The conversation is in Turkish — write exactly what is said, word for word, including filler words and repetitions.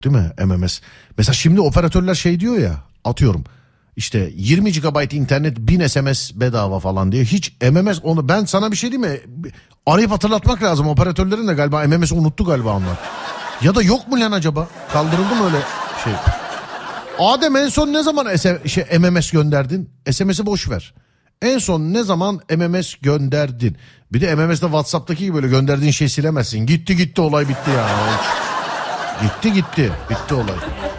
Değil mi M M S? Mesela şimdi operatörler şey diyor ya, atıyorum işte yirmi gigabayt internet bin S M S bedava falan diye. Hiç M M S onu, ben sana bir şey diyeyim mi? Arayıp hatırlatmak lazım. Operatörlerin de galiba M M S'i unuttu galiba onlar. Ya da yok mu lan acaba? Kaldırıldı mı öyle şey? Adem en son ne zaman S- şey, M M S gönderdin? S M S'i boş ver. En son ne zaman M M S gönderdin? Bir de M M S'de WhatsApp'taki gibi böyle gönderdiğin şeyi silemezsin. Gitti gitti olay bitti ya. Gitti gitti. Bitti olay.